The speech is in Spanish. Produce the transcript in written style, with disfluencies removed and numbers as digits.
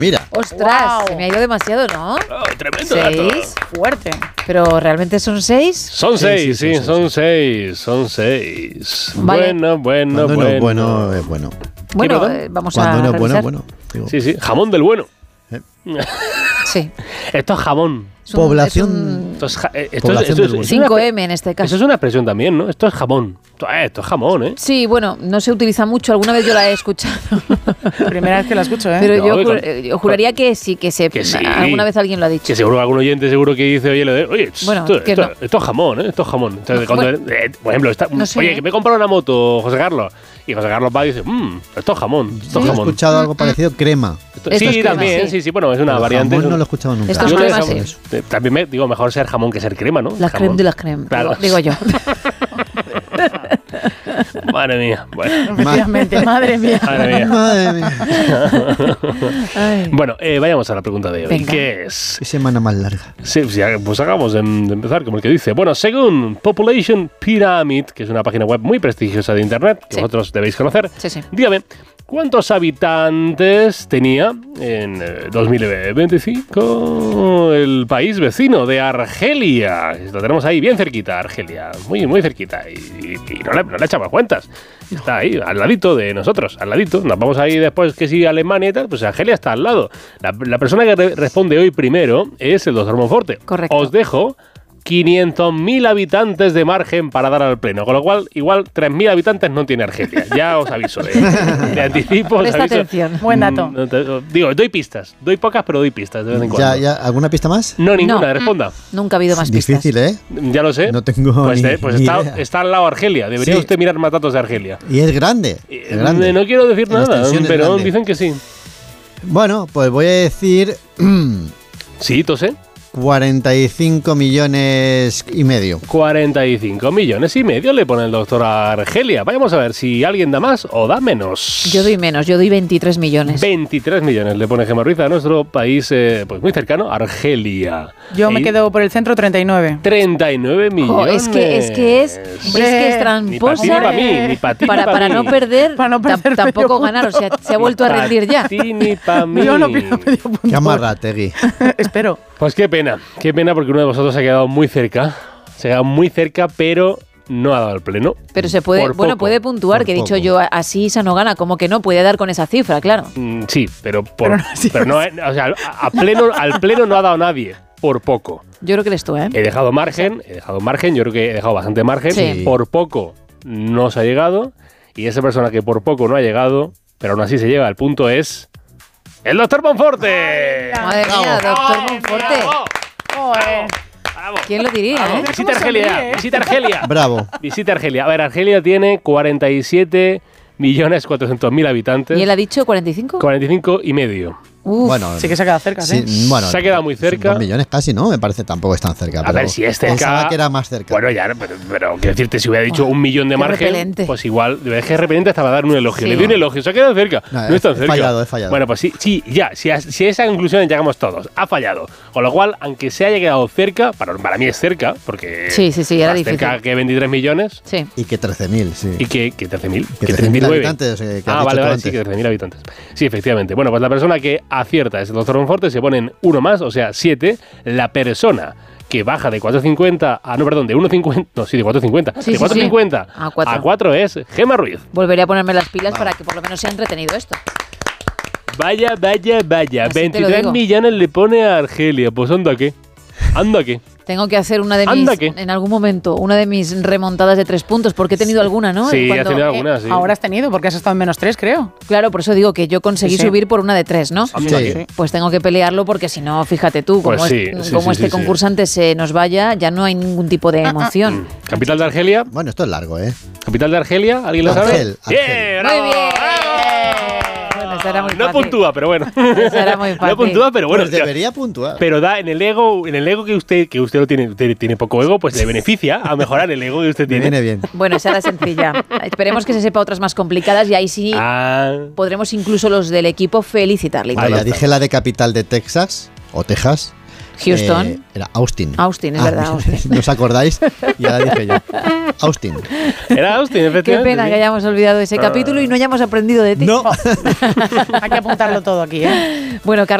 Mira. ¡Ostras! Se me ha ido demasiado, ¿no? Tremendo 6. Fuerte. ¿Pero realmente son 6? Son 6, sí, son 6. Vale. Bueno. Cuando no es bueno, es bueno. Bueno, perdón? vamos Cuando a no es revisar. bueno. Digo. Sí, jamón del bueno. Sí. Esto es jamón. Población. Esto del bueno. 5M en este caso. Eso es una expresión también, ¿no? Esto es jamón. Esto es jamón, ¿eh? Sí, bueno, no se utiliza mucho. Alguna vez yo la he escuchado. Primera vez que la escucho, ¿eh? Pero No, yo juraría que sí, que sí. Alguna vez alguien lo ha dicho. Que seguro algún oyente seguro que dice, oye, Bueno, esto es jamón, ¿eh? Esto es jamón. Entonces, No, cuando, por ejemplo, no sé, oye, que me he comprado una moto, José Carlos. Y José Carlos va y dice, esto es jamón. Esto es Yo he jamón. escuchado algo parecido, crema. Esto es Sí, crema, también, sí. sí, bueno, es una Pero variante. jamón no lo he escuchado nunca. Esto es Yo crema, le- sí. También digo, mejor ser jamón que ser crema, ¿no? La Jamón. creme de las creme, Claro. digo yo. Madre mía, bueno. Efectivamente, madre mía. Madre mía. Madre mía. Ay. Bueno, vayamos a la pregunta de hoy. Venga. ¿Qué es? Qué semana más larga. Sí, pues acabamos de empezar, como el que dice. Bueno, según Population Pyramid, que es una página web muy prestigiosa de Internet, que Sí. vosotros debéis conocer, Sí. dígame, ¿cuántos habitantes tenía en 2025 el país vecino de Argelia? Lo tenemos ahí bien cerquita, Argelia, muy, muy cerquita. Y no le echamos cuentas. Está ahí, al ladito de nosotros, al ladito. Nos vamos ahí después que sí, Alemania y tal, pues Argelia está al lado. La persona que responde hoy primero es el doctor Monforte. Correcto. Os dejo 500.000 habitantes de margen para dar al pleno, con lo cual igual 3.000 habitantes no tiene Argelia. Ya os aviso, de anticipo. Os Presta aviso. atención. Buen dato. Digo, doy pistas, doy pocas, pero doy pistas de vez en cuando. ¿Ya, ¿Alguna pista más? No, ninguna, No. responda. Nunca ha habido más Difícil, pistas. Ya lo sé. No tengo Pues, ni pues idea. está al lado Argelia. Debería Sí. usted mirar más datos de Argelia. Y es grande. Es grande. No quiero decir En nada, extensión es pero grande. dicen que sí. Bueno, pues voy a decir Sí, tosé. 45 millones y medio. 45 millones y medio le pone el doctor a Argelia. Vamos a ver si alguien da más o da menos. Yo doy menos, yo doy 23 millones. 23 millones le pone Gemma Ruiz a nuestro país pues muy cercano, Argelia. Yo me Y quedo por el centro 39. 39 Jo, millones. es que es tramposa. Ni para mí, ni para ti, ni para mí. no perder, Para no perder tampoco medio ganar. O sea, se ha vuelto a Ni pa' rendir ya. ti, ni para mí. Yo no pido medio punto. Qué amarrategui. Espero. Pues qué pena porque uno de vosotros se ha quedado muy cerca. Se ha quedado muy cerca, pero no ha dado el pleno. Pero se puede, Por bueno, poco. puede puntuar, Por que he dicho poco. yo, así Isa no gana, como que no puede dar con esa cifra, claro. Sí, pero Pero no, o sea, al pleno no ha dado nadie. Por poco. Yo creo que eres tú, ¿eh? He dejado margen, yo creo que he dejado bastante margen. Sí. Por poco no se ha llegado. Y esa persona que por poco no ha llegado, pero aún así se llega, el punto es ¡el doctor Monforte! Madre mía, doctor Monforte. Joder. ¡Bravo! ¿Quién lo diría, Bravo. eh? Visita ¿Cómo Argelia, sonríe? visita Argelia. Bravo. Visita Argelia. A ver, Argelia tiene 47.400.000 habitantes. ¿Y él ha dicho 45? 45 y medio. Uf, Bueno, Sí que se ha quedado cerca, ¿sí? sí, bueno, Se ha quedado muy cerca. 2 millones casi, ¿no? Me parece tampoco es tan cerca. A pero ver, si es cerca. Pensaba que era más cerca. Bueno, ya, pero quiero decirte, si hubiera dicho 1 millón de qué margen, repelente. pues igual, es que de repente hasta va a dar un elogio. Sí. Le doy un elogio, se ha quedado cerca. No, No es tan he cerca. fallado, he fallado. Bueno, pues sí, ya, si a esa conclusión llegamos todos. Ha fallado. Con lo cual, aunque se haya quedado cerca, para mí es cerca, porque. Sí, era más difícil. cerca que 23 millones. sí. Y que 13.000, sí. Y que 13.000. Que Que 13.000 13.009. habitantes, que has dicho vale, tú sí, antes. que 13.000 habitantes. Sí, efectivamente. Bueno, pues la persona que acierta es el doctor Monforte, se ponen uno más, o sea, 7. La persona que baja de 4,50 a, no, perdón, de 1,50, no, sí, de 4,50. Sí, de sí, 4,50 sí. A 4. a 4 es Gemma Ruiz. Volveré a ponerme las pilas para que por lo menos sea entretenido esto. Vaya. Así te lo 23 digo. millones le pone a Argelia. Pues anda qué. Tengo que hacer una de Anda, mis, ¿qué? en algún momento, una de mis remontadas de 3 puntos, porque he tenido alguna, ¿no? Sí, Cuando- has tenido alguna, sí. Ahora has tenido, porque has estado en -3, creo. Claro, por eso digo que yo conseguí Sí, sí. subir por una de 3, ¿no? Anda Sí. qué. Pues tengo que pelearlo porque si no, fíjate tú, como, Pues sí, sí, como sí, este sí, sí. concursante se nos vaya, ya no hay ningún tipo de emoción. Capital de Argelia. Bueno, esto es largo, ¿eh? Capital de Argelia, ¿alguien lo sabe? Argel, Argel. ¡Bien! Muy ¡Bravo! bien. ¡Bravo! Bueno, esa era muy No fácil. puntúa, pero bueno. Esa era muy No fácil. puntúa, pero bueno. Pues debería puntuar. Pero da en el ego que usted lo tiene poco ego, pues le beneficia a mejorar el ego que usted Me tiene. viene bien. Bueno, esa era sencilla. Esperemos que se sepa otras más complicadas y ahí sí Ah, podremos incluso los del equipo felicitarle. y todo. Vaya, dije la de capital de Texas o Texas Houston. Era Austin. Austin, es verdad, Austin. ¿No os acordáis? Y ahora dije yo. Austin. Era Austin, Qué efectivamente. pena que hayamos olvidado ese capítulo y no hayamos aprendido de ti. No. Hay que apuntarlo todo aquí, ¿eh? Bueno, Carlos.